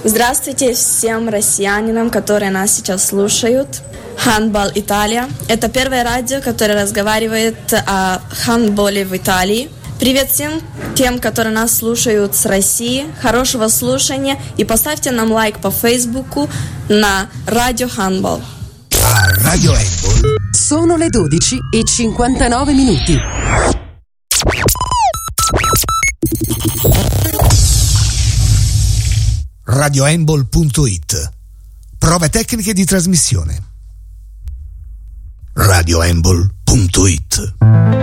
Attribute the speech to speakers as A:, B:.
A: Здравствуйте всем россиянам, которые нас сейчас слушают. Handball Italia – это первое радио, которое разговаривает о хандболе в Италии. Привет всем тем, которые нас слушают с России. Хорошего слушания и поставьте нам лайк по Фейсбуку на Radio Handball.
B: A Radio Handball
C: sono le 12:59.
B: RadioHandball.it. Prove tecniche di trasmissione. RadioHandball.it.